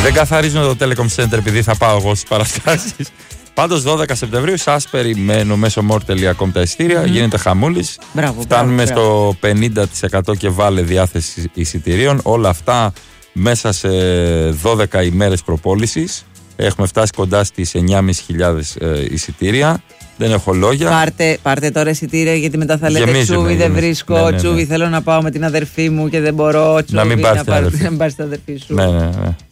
Δεν καθαρίζω το Telecom Center επειδή θα πάω εγώ στις παραστάσεις. Πάντως 12 Σεπτεμβρίου σας περιμένω μέσω more.com τα εισιτήρια. Γίνεται χαμούλης. Φτάνουμε στο 50% και βάλε διάθεση εισιτηρίων. Όλα αυτά μέσα σε 12 ημέρες προπόλησης. Έχουμε φτάσει κοντά στις 9.500 εισιτήρια. Δεν έχω λόγια. Πάρτε τώρα εισιτήρια, γιατί μετά θα λέτε Τσούβι δεν βρίσκω. Ναι. Τσούβι θέλω να πάω με την αδερφή μου και δεν μπορώ. Τσούβι, να μην πάρεις την αδερφή σου. Ναι.